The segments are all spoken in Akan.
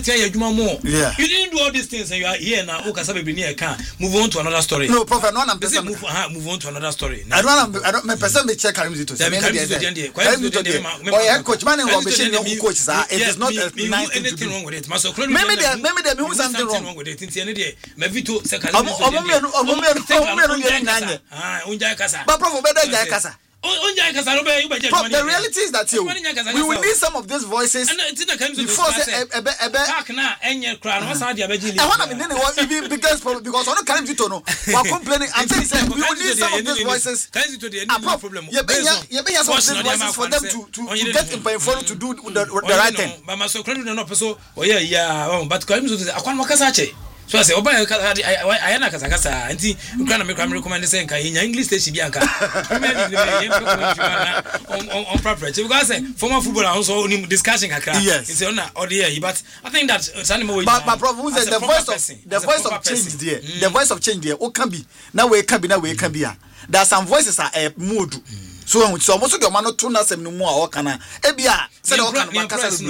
better you more. You didn't do all these things and you are here now. Okay, so maybe near can move on to another story. No, Prophet, no, I'm move on to another story. I don't my person be check Karim Zito. Coach man and coaches are it is not anything wrong with it. Maybe there be something wrong with it. Maybe to second. But Prophet better Kasa. The reality is that we will need some of these voices before even because on the Karim Zito no we're complaining. I'm saying we will need some of these voices. For them to get in front to do the right thing. But Karim Zito so I say oba I na kasa anti nkra na me recommend say nka nya English station bi anka on proper because former footballer also discussion kakra it's on here but I think that but Prof who said the voice of change there the voice of change there o can be na we can be there are some voices are mood so almost the man to na sem no mu a o kana e bia say the o kana kasa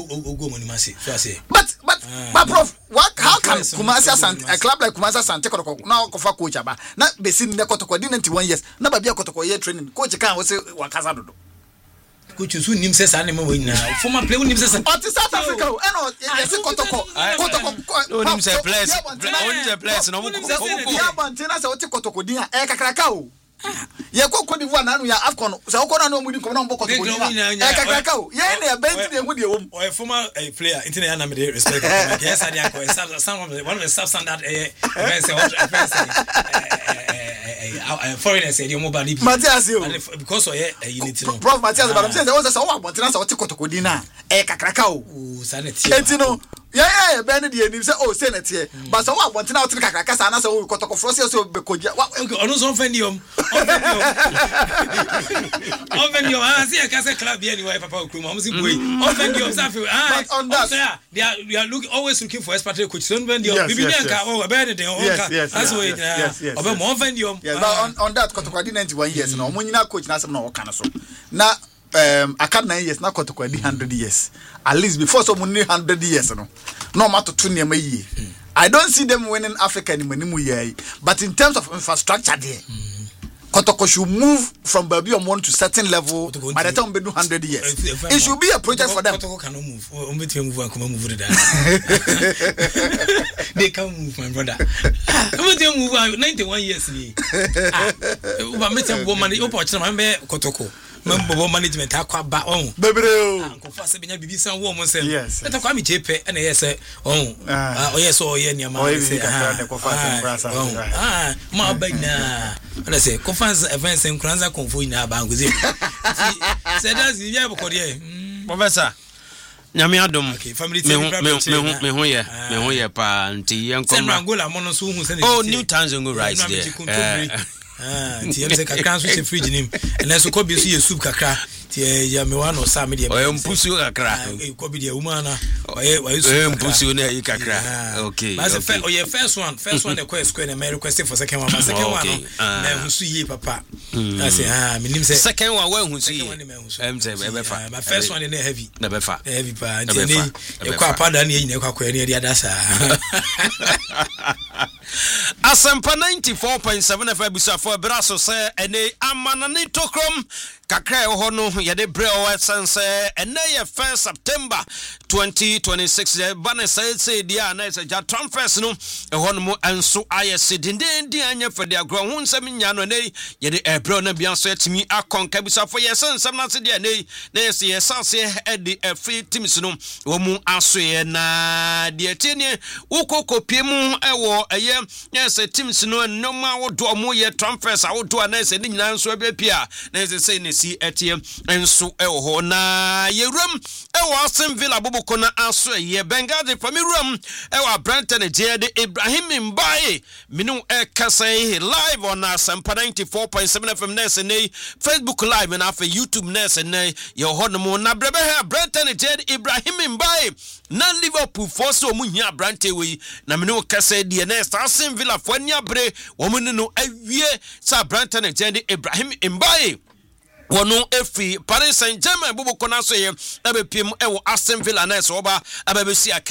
but Prof how can Kumasi a club like Kumasi Asante Kotoko now kofa coach aba na besi ne Kotoko di 91 years na ba bia Kotoko year training coach kan wo say wakasa dodo coach su nim say sa ne ma wina former player nim say sa South Africa e no yes Kotoko nim say players no mo ya bantina say o ti Kotoko din e kakraka o ye ko Cote d'Ivoire na no ya AFCON say o ko na no mu din ko na mboko Kotoko din e kakraka o ye na benti de hu de wom o former player internet na me dey respect yes I dey some of the one of the substandard foreigners say the mobile Matthias because of unity no Prof Matthias but I'm saying say o bontina say o ti Kotoko din na e kakraka o sanity etino yeah ben dey nim say o say na tie but so o bontina o ti kakraka sa na say o Kotoko fro say o be koja ono so offendium see I can say club anyway papa okuma am see boy offendium safi on that they are always looking for expatriate coach so offendium bibi nka o be dey that's why obe mo offendium on that Kotoko di 91 years na omunyina coach na asem na o kana so na aka 9 years na Kotoko di 100 years at least before so muni 100 years no matter to niam yi I don't see them winning Africa ni manimu yi but in terms of infrastructure there Kotoko should move from Baby on one to certain level by the time we do 100 years. It should be a project for them. Kotoko cannot move. Move they can't move, my brother. Move 91 years. Kotoko. Member management akwa ba on bebreo ankofa se benya bibi san wo mo se let akwa mi chepe na yes yes o ye niam ma se ma ba na na se conference events en kranza konfo ina ba ngozi se that's ya bokode professor nyame adom family me ho ye pa nti yen kom na Angola mo no so hu se oh New Tanzania right there TM say kakra so se fridge nim and so ko bi so ye soup kakra ya me wa no sa me de o mpusu kakra ko bi de woman na o mpusu na yi kakra okay but the first one the quest square na me request for second one na husu ye papa I say me nim say second one wa husu ye say be fa my first one na heavy na be fa heavy pa nti e kwa pada na yin e kwa na de adasa Asempa 94.7 FM busafo braso se ene amanane tokrom kakra ho no ye de bre o sense ene ye 1 September 2026 bana say dia na se ja transfers no ho no mo enso ayese dindindi anya fede agro ho nsam nya no ne ye de bre na bia so atimi akonka busafo ye sensam na se dia ne ye se ye sase e de free teams no wo mu aso ye na de tiene ukokopie mu ewo eye yes teams no ma wo do mo ye transfers a wo do na se ni nyina nso abia na se say ne si etie enso e ho na yerum e wo Aston Villa boboko na aso ye Benghazi famirum e wo Brentford Jede Ibrahim Mbaye minu e kasai live on Asempa 94.7 FM na se ne Facebook live na fa YouTube na se ne ye ho no mo na brebe ha Brentford Jede Ibrahim Mbaye na Liverpool force o muhia Brentford we na minu kasai die na Aston Villa fanya bre wo munu no awie sa Brentford Jede Ibrahim Mbaye wono efi Paris Saint-Germain boboko na so ye abepiem e wo Aston Villa na so ba ababesi